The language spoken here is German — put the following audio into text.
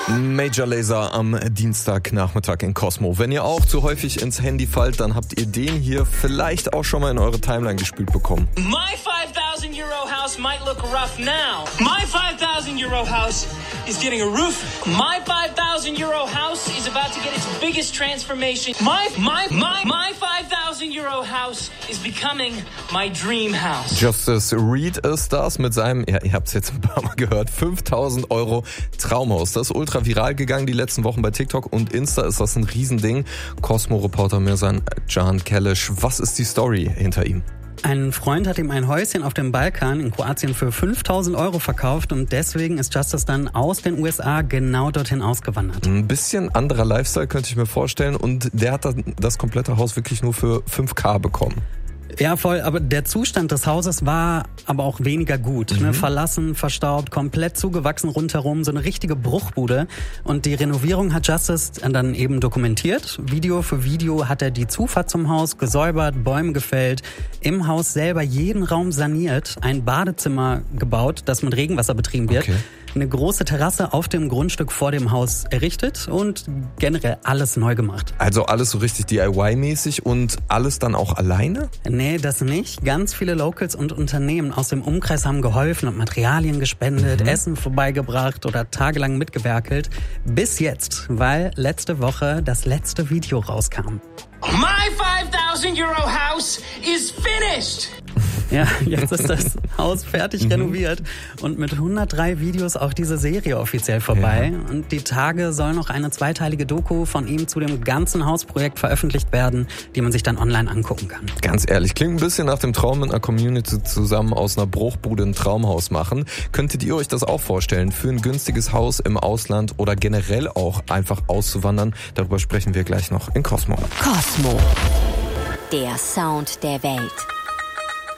Major Lazer am Dienstagnachmittag in Cosmo. Wenn ihr auch zu häufig ins Handy fallt, dann habt ihr den hier vielleicht auch schon mal in eure Timeline gespielt bekommen. My 5,000 Euro house might look rough now. My 5,000 Euro house is getting a roof. My 5,000 Euro house is about to get its biggest transformation. My 5,000 Euro house is becoming my dream house. Justice Reed ist das mit seinem, ja, ihr habt es jetzt ein paar Mal gehört, 5.000 Euro Traumhaus. Das ist ultra viral gegangen die letzten Wochen bei TikTok und Insta ist das ein Riesending. Cosmo-Reporter Mirsan Can Keleş, was ist die Story hinter ihm? Ein Freund hat ihm ein Häuschen auf dem Balkan in Kroatien für 5.000 Euro verkauft und deswegen ist Justice dann aus den USA genau dorthin ausgewandert. Ein bisschen anderer Lifestyle könnte ich mir vorstellen und der hat das komplette Haus wirklich nur für 5.000 bekommen. Ja, voll, aber der Zustand des Hauses war aber auch weniger gut. Ne? Verlassen, verstaubt, komplett zugewachsen rundherum, so eine richtige Bruchbude. Und die Renovierung hat Justice dann eben dokumentiert. Video für Video hat er die Zufahrt zum Haus gesäubert, Bäume gefällt, im Haus selber jeden Raum saniert, ein Badezimmer gebaut, das mit Regenwasser betrieben wird. Okay. Eine große Terrasse auf dem Grundstück vor dem Haus errichtet und generell alles neu gemacht. Also alles so richtig DIY-mäßig und alles dann auch alleine? Nee, das nicht. Ganz viele Locals und Unternehmen aus dem Umkreis haben geholfen und Materialien gespendet, Essen vorbeigebracht oder tagelang mitgewerkelt. Bis jetzt, weil letzte Woche das letzte Video rauskam. My 5,000 Euro house is finished! Ja, jetzt ist das Haus fertig renoviert und mit 103 Videos auch diese Serie offiziell vorbei. Ja. Und die Tage soll noch eine zweiteilige Doku von ihm zu dem ganzen Hausprojekt veröffentlicht werden, die man sich dann online angucken kann. Ganz ehrlich, klingt ein bisschen nach dem Traum, mit einer Community zusammen aus einer Bruchbude ein Traumhaus machen. Könntet ihr euch das auch vorstellen, für ein günstiges Haus im Ausland oder generell auch einfach auszuwandern? Darüber sprechen wir gleich noch in Cosmo. Cosmo, der Sound der Welt.